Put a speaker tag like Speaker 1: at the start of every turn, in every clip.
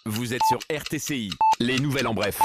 Speaker 1: Vous êtes sur RTCI, les nouvelles en bref.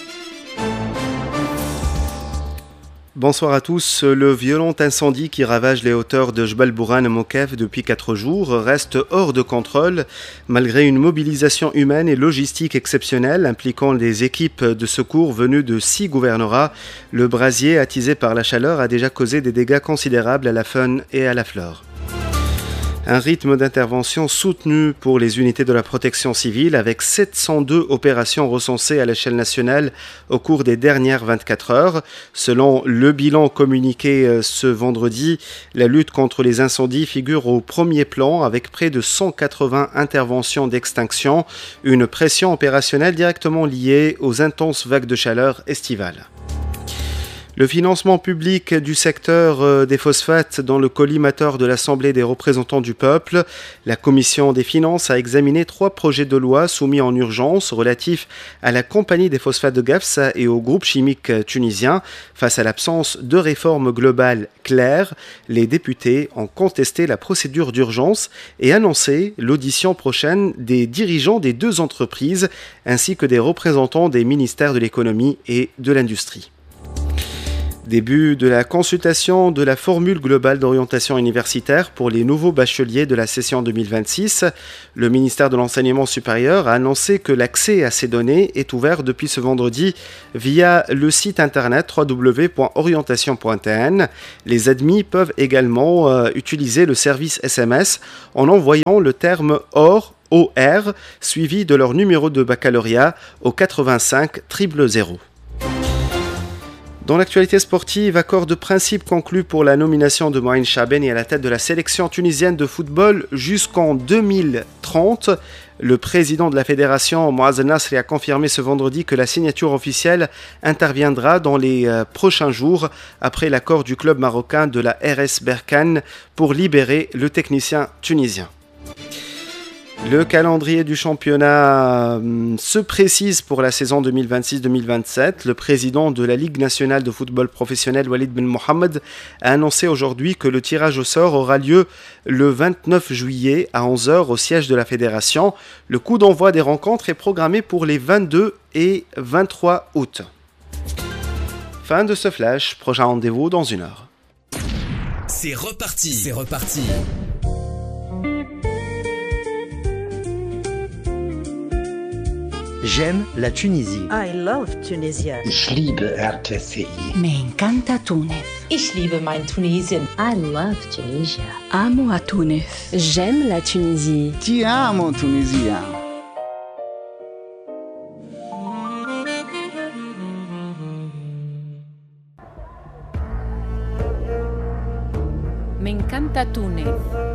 Speaker 2: Bonsoir à tous. Le violent incendie qui ravage les hauteurs de Jbal Bourane Mokef depuis 4 jours reste hors de contrôle malgré une mobilisation humaine et logistique exceptionnelle impliquant les équipes de secours venues de 6 gouvernorats. Le brasier attisé par la chaleur a déjà causé des dégâts considérables à la faune et à la flore. Un rythme d'intervention soutenu pour les unités de la protection civile avec 702 opérations recensées à l'échelle nationale au cours des dernières 24 heures. Selon le bilan communiqué ce vendredi, la lutte contre les incendies figure au premier plan avec près de 180 interventions d'extinction, une pression opérationnelle directement liée aux intenses vagues de chaleur estivales. Le financement public du secteur des phosphates dans le collimateur de l'Assemblée des représentants du peuple. La Commission des finances a examiné 3 projets de loi soumis en urgence relatifs à la compagnie des phosphates de Gafs et au groupe chimique tunisien. Face à l'absence de réforme globale claire, les députés ont contesté la procédure d'urgence et annoncé l'audition prochaine des dirigeants des 2 entreprises ainsi que des représentants des ministères de l'économie et de l'industrie. Début de la consultation de la formule globale d'orientation universitaire pour les nouveaux bacheliers de la session 2026. Le ministère de l'Enseignement supérieur a annoncé que l'accès à ces données est ouvert depuis ce vendredi via le site internet www.orientation.tn. Les admis peuvent également utiliser le service SMS en envoyant le terme OR suivi de leur numéro de baccalauréat au 85 000. Dans l'actualité sportive, accord de principe conclu pour la nomination de Moïn Chabeni à la tête de la sélection tunisienne de football jusqu'en 2030. Le président de la fédération, Moaz Nasri, a confirmé ce vendredi que la signature officielle interviendra dans les prochains jours après l'accord du club marocain de la RS Berkane pour libérer le technicien tunisien. Le calendrier du championnat se précise pour la saison 2026-2027. Le président de la Ligue nationale de football professionnel, Walid Ben Mohamed, a annoncé aujourd'hui que le tirage au sort aura lieu le 29 juillet à 11h au siège de la fédération. Le coup d'envoi des rencontres est programmé pour les 22 et 23 août. Fin de ce flash, prochain rendez-vous dans 1 heure.
Speaker 1: C'est reparti.
Speaker 3: J'aime la Tunisie.
Speaker 4: I love Tunisia.
Speaker 5: Ich liebe RTCI.
Speaker 6: Me encanta Túnez.
Speaker 4: Ich liebe mein Tunesien.
Speaker 7: I love Tunisia.
Speaker 6: Amo a Túnez.
Speaker 7: J'aime la Tunisie.
Speaker 5: Ti amo Tunisia.
Speaker 6: Me encanta Túnez.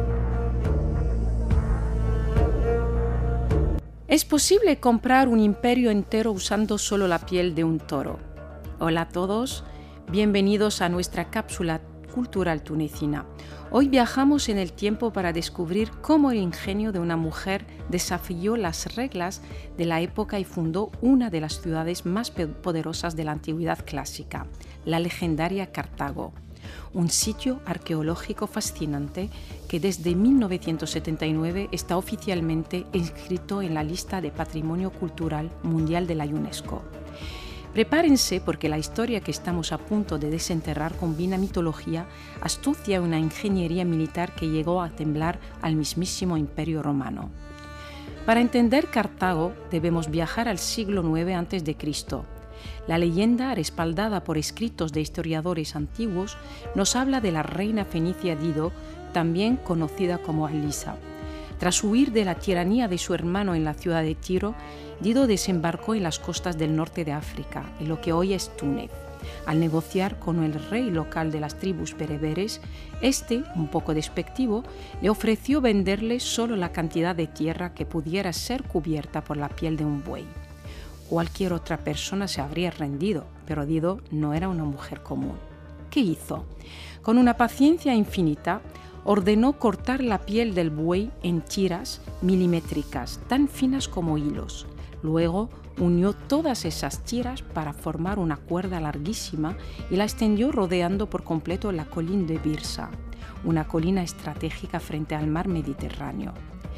Speaker 6: ¿Es posible comprar un imperio entero usando solo la piel de un toro? Hola a todos, bienvenidos a nuestra cápsula cultural tunecina. Hoy viajamos en el tiempo para descubrir cómo el ingenio de una mujer desafió las reglas de la época y fundó una de las ciudades más poderosas de la antigüedad clásica, la legendaria Cartago. Un sitio arqueológico fascinante que desde 1979 está oficialmente inscrito en la lista de Patrimonio Cultural Mundial de la UNESCO. Prepárense porque la historia que estamos a punto de desenterrar combina mitología, astucia y una ingeniería militar que llegó a temblar al mismísimo Imperio Romano. Para entender Cartago debemos viajar al siglo IX a.C. La leyenda, respaldada por escritos de historiadores antiguos, nos habla de la reina fenicia Dido, también conocida como Alisa. Tras huir de la tiranía de su hermano en la ciudad de Tiro, Dido desembarcó en las costas del norte de África, en lo que hoy es Túnez. Al negociar con el rey local de las tribus bereberes, este, un poco despectivo, le ofreció venderle solo la cantidad de tierra que pudiera ser cubierta por la piel de un buey. Cualquier otra persona se habría rendido, pero Dido no era una mujer común. ¿Qué hizo? Con una paciencia infinita, ordenó cortar la piel del buey en tiras milimétricas, tan finas como hilos. Luego unió todas esas tiras para formar una cuerda larguísima y la extendió rodeando por completo la colina de Birsa, una colina estratégica frente al mar Mediterráneo.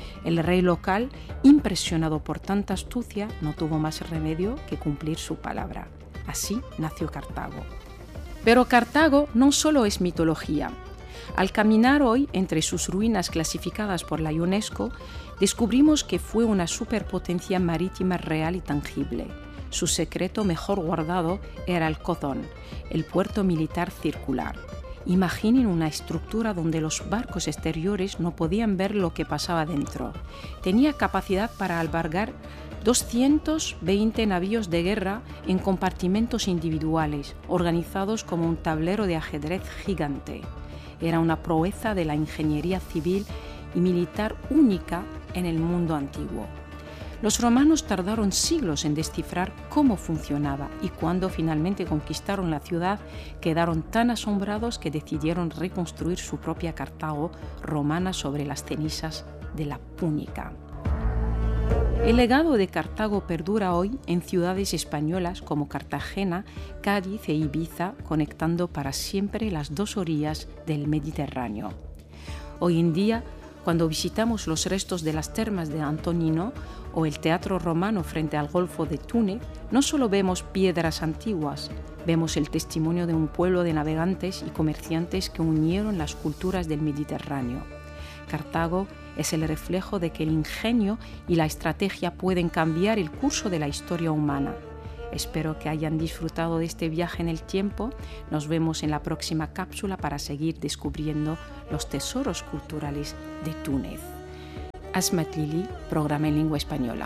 Speaker 6: El rey local, impresionado por tanta astucia, no tuvo más remedio que cumplir su palabra. Así nació Cartago. Pero Cartago no solo es mitología. Al caminar hoy entre sus ruinas clasificadas por la UNESCO, descubrimos que fue una superpotencia marítima real y tangible. Su secreto mejor guardado era el Codón, el puerto militar circular. Imaginen una estructura donde los barcos exteriores no podían ver lo que pasaba dentro. Tenía capacidad para albergar 220 navíos de guerra en compartimentos individuales, organizados como un tablero de ajedrez gigante. Era una proeza de la ingeniería civil y militar única en el mundo antiguo. Los romanos tardaron siglos en descifrar cómo funcionaba y cuando finalmente conquistaron la ciudad quedaron tan asombrados que decidieron reconstruir su propia Cartago romana sobre las cenizas de la Púnica. El legado de Cartago perdura hoy en ciudades españolas como Cartagena, Cádiz e Ibiza, conectando para siempre las dos orillas del Mediterráneo. Hoy en día, cuando visitamos los restos de las termas de Antonino o el Teatro Romano frente al Golfo de Túnez, no solo vemos piedras antiguas, vemos el testimonio de un pueblo de navegantes y comerciantes que unieron las culturas del Mediterráneo. Cartago es el reflejo de que el ingenio y la estrategia pueden cambiar el curso de la historia humana. Espero que hayan disfrutado de este viaje en el tiempo. Nos vemos en la próxima cápsula para seguir descubriendo los tesoros culturales de Túnez. Asmat Lili, programa en lengua española.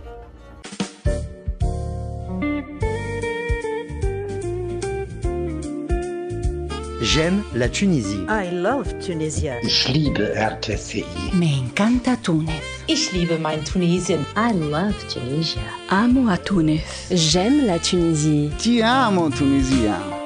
Speaker 3: J'aime la Tunisie.
Speaker 4: I love Tunisia.
Speaker 5: Ich liebe RTCI.
Speaker 8: Me encanta Túnez.
Speaker 4: Ich liebe mein Tunesien.
Speaker 7: I love Tunisia.
Speaker 8: Amo a Túnez.
Speaker 7: J'aime la Tunisie.
Speaker 5: Ti amo, Tunisia.